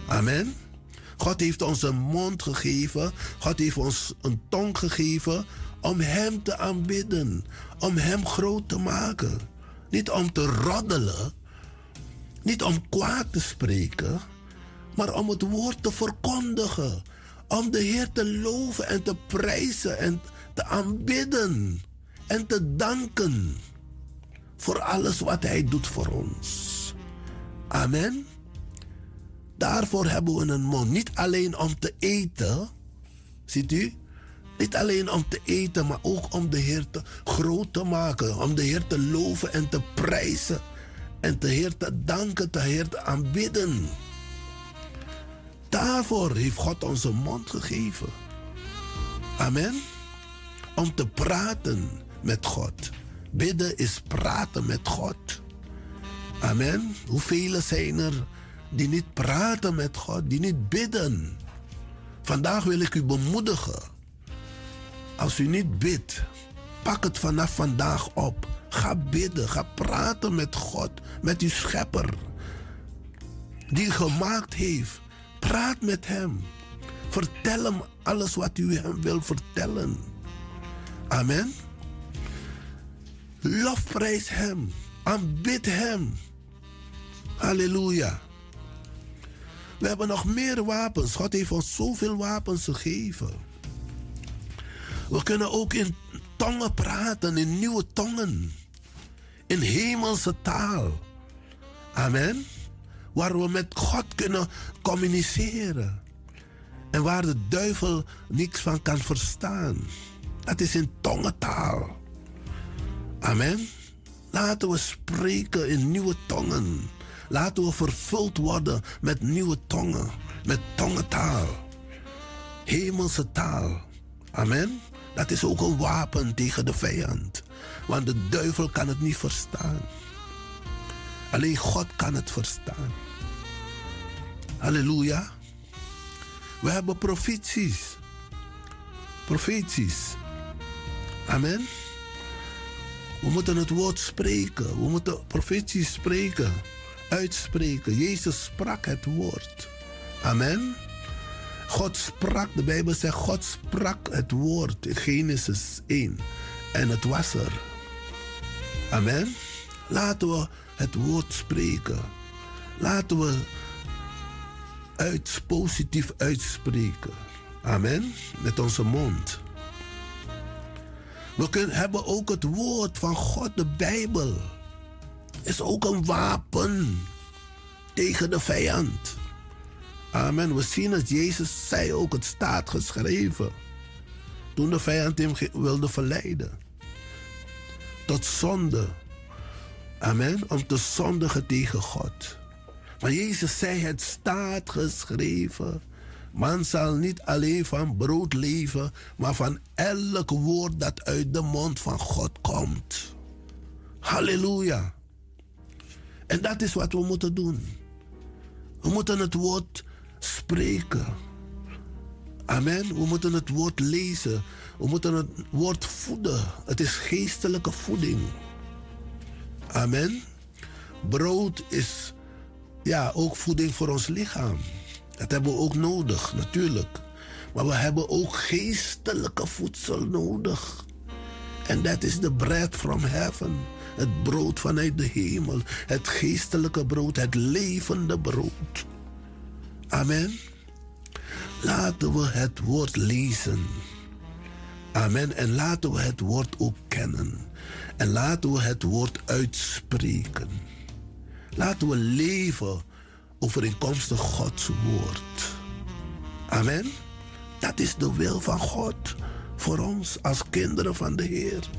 Amen. God heeft ons een mond gegeven. God heeft ons een tong gegeven om hem te aanbidden. Om hem groot te maken. Niet om te roddelen. Niet om kwaad te spreken. Maar om het woord te verkondigen. Om de Heer te loven en te prijzen en te aanbidden. En te danken. Voor alles wat hij doet voor ons. Amen. Daarvoor hebben we een mond. Niet alleen om te eten. Ziet u? Niet alleen om te eten, maar ook om de Heer te groot te maken. Om de Heer te loven en te prijzen. En de Heer te danken, de Heer te aanbidden. Daarvoor heeft God ons een mond gegeven. Amen. Om te praten met God. Bidden is praten met God. Amen. Hoeveel zijn er die niet praten met God, die niet bidden? Vandaag wil ik u bemoedigen. Als u niet bidt, pak het vanaf vandaag op. Ga bidden, ga praten met God, met uw schepper. Die u gemaakt heeft. Praat met hem. Vertel hem alles wat u hem wil vertellen. Amen. Lofprijs hem. Aanbid hem. Halleluja. We hebben nog meer wapens. God heeft ons zoveel wapens gegeven. We kunnen ook in tongen praten, in nieuwe tongen. In hemelse taal. Amen. Waar we met God kunnen communiceren. En waar de duivel niks van kan verstaan. Dat is in tongentaal. Amen. Laten we spreken in nieuwe tongen. Laten we vervuld worden met nieuwe tongen. Met tongentaal. Hemelse taal. Amen. Dat is ook een wapen tegen de vijand. Want de duivel kan het niet verstaan. Alleen God kan het verstaan. Halleluja. We hebben profeties. Profeties. Amen. We moeten het woord spreken. We moeten profeties spreken. Uitspreken. Jezus sprak het woord. Amen. God sprak, de Bijbel zegt, God sprak het woord in Genesis 1. En het was er. Amen. Laten we het woord spreken. Laten we positief uitspreken. Amen. Met onze mond. We hebben ook het woord van God, de Bijbel. Is ook een wapen tegen de vijand. Amen. We zien het. Jezus zei ook, het staat geschreven. Toen de vijand hem wilde verleiden. Tot zonde. Amen. Om te zondigen tegen God. Maar Jezus zei, het staat geschreven. Man zal niet alleen van brood leven, maar van elk woord dat uit de mond van God komt. Halleluja. En dat is wat we moeten doen. We moeten het woord spreken. Amen. We moeten het woord lezen. We moeten het woord voeden. Het is geestelijke voeding. Amen. Brood is ook voeding voor ons lichaam. Dat hebben we ook nodig, natuurlijk. Maar we hebben ook geestelijke voedsel nodig. En dat is de bread from heaven. Het brood vanuit de hemel. Het geestelijke brood, het levende brood. Amen. Laten we het woord lezen. Amen. En laten we het woord ook kennen. En laten we het woord uitspreken. Laten we leven overeenkomstig Gods woord. Amen. Dat is de wil van God voor ons als kinderen van de Heer.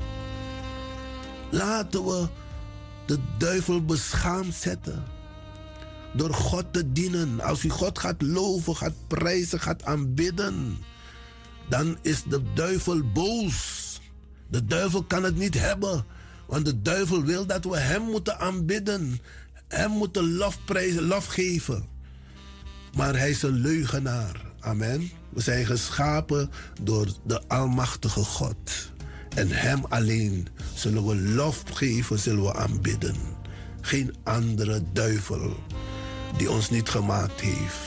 Laten we de duivel beschaamd zetten. Door God te dienen. Als u God gaat loven, gaat prijzen, gaat aanbidden, dan is de duivel boos. De duivel kan het niet hebben. Want de duivel wil dat we hem moeten aanbidden. Hem moeten lofprijzen, lof geven. Maar hij is een leugenaar. Amen. We zijn geschapen door de almachtige God. En hem alleen zullen we lof geven, zullen we aanbidden. Geen andere duivel die ons niet gemaakt heeft.